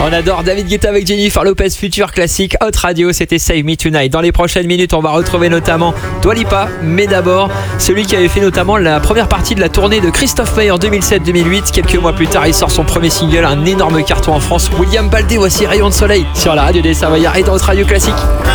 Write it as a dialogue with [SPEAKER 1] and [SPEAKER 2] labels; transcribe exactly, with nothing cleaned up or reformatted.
[SPEAKER 1] On adore David Guetta avec Jennifer Lopez, futur classique Hot Radio, c'était Save Me Tonight. Dans les prochaines minutes, on va retrouver notamment Dua Lipa, mais d'abord, celui qui avait fait notamment la première partie de la tournée de Christophe Maé en deux mille sept deux mille huit. Quelques mois plus tard, il sort son premier single, un énorme carton en France. William Baldé, voici Rayon de Soleil sur la radio des Savoyards et dans Hot Radio Classique.